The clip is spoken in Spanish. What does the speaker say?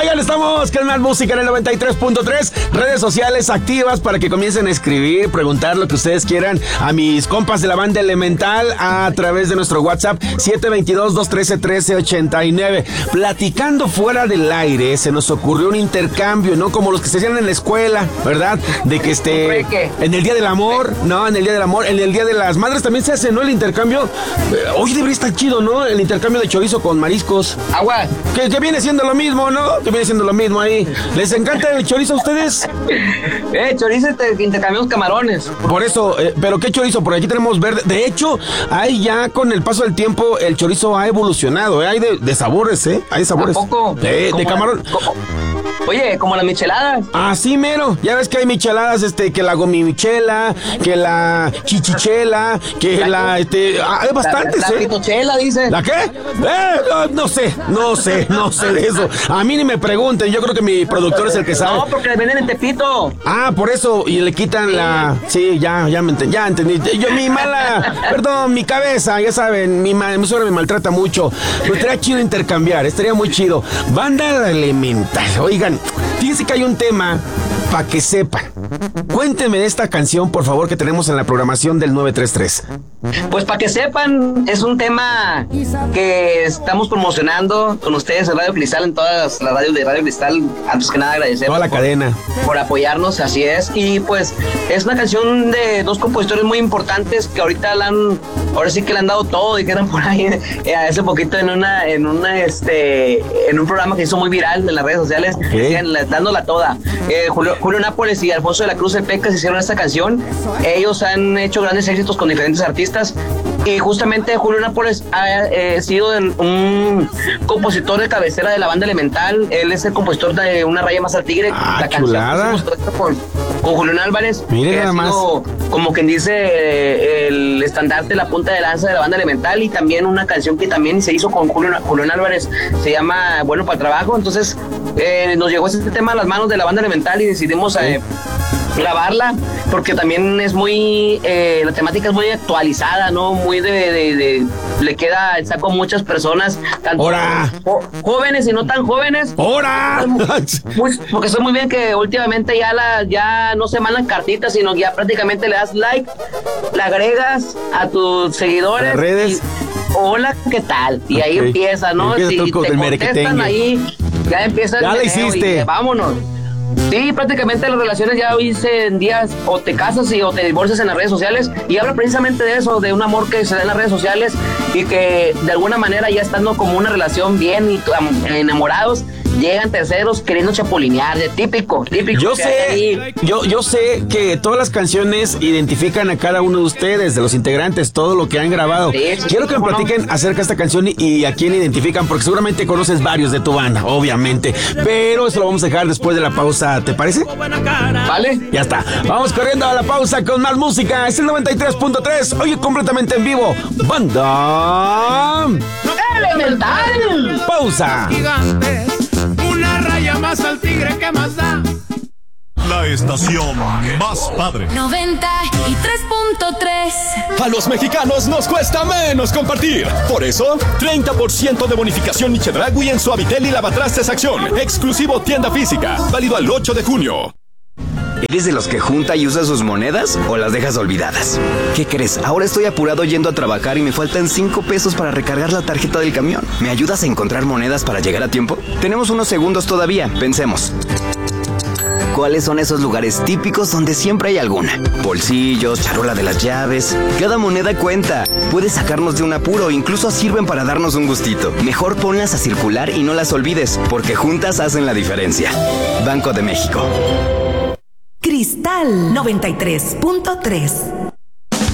Oigan, estamos con más música en el 93.3. Redes sociales activas para que comiencen a escribir, preguntar lo que ustedes quieran a mis compas de la banda Elemental a través de nuestro WhatsApp 722-213-1389. Platicando fuera del aire, se nos ocurrió un intercambio, ¿no? Como los que se hacían en la escuela, ¿verdad? De que en el Día del Amor, ¿no? En el Día del Amor, en el Día de las Madres también se hace, ¿no? El intercambio. Hoy debería estar chido, ¿no? El intercambio de chorizo con mariscos. Agua. Que viene siendo lo mismo, ¿no? Que viene siendo lo mismo ahí. ¿Les encanta el chorizo a ustedes? Chorizo, intercambiamos camarones. Por eso, pero ¿qué chorizo? Porque aquí tenemos verde. De hecho, hay ya con el paso del tiempo, el chorizo ha evolucionado, ¿eh? Hay de sabores, ¿eh? Hay sabores. ¿A poco? De camarón. Oye, como las micheladas. Así mero. Ya ves que hay micheladas, que la gomichela, que la chichichela, que hay bastantes, la pitochela, dice. ¿La qué? No sé de eso. A mí ni me pregunten, yo creo que mi productor es el que sabe. No, porque le venden en Tepito. Ah, por eso, y le quitan la... Sí, ya entendí. Perdón, mi cabeza, ya saben, mi suegra me maltrata mucho. Pero estaría chido intercambiar, estaría muy chido. Banda Elemental, oigan, fíjense que hay un tema para que sepan. Cuéntenme de esta canción, por favor, que tenemos en la programación del 933. Pues para que sepan, es un tema que estamos promocionando con ustedes en Radio Cristal, en todas las radios de Radio Cristal. Antes que nada agradecemos toda la cadena por apoyarnos, así es. Y pues es una canción de dos compositores muy importantes que ahora sí que le han dado todo, dijeron por ahí hace poquito en un programa que hizo muy viral en las redes sociales, dándola toda. Julio Nápoles y Alfonso de la Cruz, el Pecas, hicieron esta canción. Ellos han hecho grandes éxitos con diferentes artistas, y justamente Julio Nápoles ha sido un compositor de cabecera de la banda Elemental. Él es el compositor de Una raya más al tigre, la canción con Julián Álvarez. Mire, que nada ha más, sido, como quien dice, el estandarte, la punta de lanza de la banda Elemental. Y también una canción que también se hizo con Julián Álvarez, se llama Bueno para el Trabajo. Entonces nos llegó este tema a las manos de la banda Elemental y decidimos grabarla, porque también es muy la temática es muy actualizada, ¿no? Muy le queda el saco a muchas personas, tanto jóvenes y no tan jóvenes. Porque sé muy bien que últimamente ya no se mandan cartitas, sino ya prácticamente le das like, le agregas a tus seguidores, las redes. Hola, ¿qué tal? Y ahí empieza, ¿no? Si te contestan ahí, ya empieza ya el la video hiciste. Y vámonos. Sí, prácticamente las relaciones ya hoy en días o te casas o te divorcias en las redes sociales, y habla precisamente de eso, de un amor que se da en las redes sociales y que de alguna manera ya estando como una relación bien y enamorados, llegan terceros queriendo chapulinear, de típico. Yo sé que todas las canciones identifican a cada uno de ustedes, de los integrantes, todo lo que han grabado. Quiero que me platiquen acerca de esta canción y a quién identifican, porque seguramente conoces varios de tu banda, obviamente, pero eso lo vamos a dejar después de la pausa, ¿te parece? Vale. Ya está. Vamos corriendo a la pausa con más música. Es el 93.3, oye, completamente en vivo. Banda Elemental. Pausa. Una raya más al tigre, ¿qué más da? La estación más padre. 93.3. A los mexicanos nos cuesta menos compartir. Por eso, 30% de bonificación Chedragui en Suavitel y Lavatrastes Acción. Exclusivo tienda física. Válido al 8 de junio. ¿Eres de los que junta y usa sus monedas o las dejas olvidadas? ¿Qué crees? Ahora estoy apurado yendo a trabajar y me faltan 5 pesos para recargar la tarjeta del camión. ¿Me ayudas a encontrar monedas para llegar a tiempo? Tenemos unos segundos todavía. Pensemos. ¿Cuáles son esos lugares típicos donde siempre hay alguna? Bolsillos, charola de las llaves. Cada moneda cuenta. Puede sacarnos de un apuro, incluso sirven para darnos un gustito. Mejor ponlas a circular y no las olvides, porque juntas hacen la diferencia. Banco de México. Cristal 93.3.